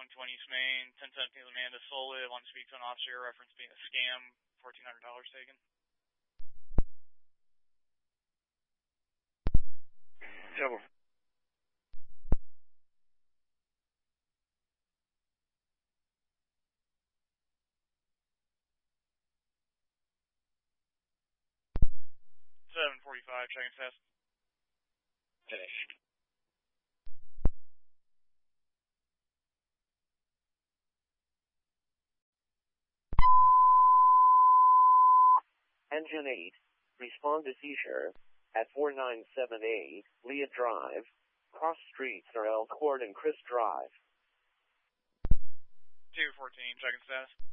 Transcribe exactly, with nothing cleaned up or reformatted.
one twenty East Main, ten seventeen Amanda Solid, want to speak to an officer, reference being a scam, fourteen hundred dollars taken. Double. seven forty-five, checking test. Finished. Engine eight, respond to seizure at four nine seven A, Leah Drive, cross streets are Elkhorn and Chris Drive. two fourteen, checking status.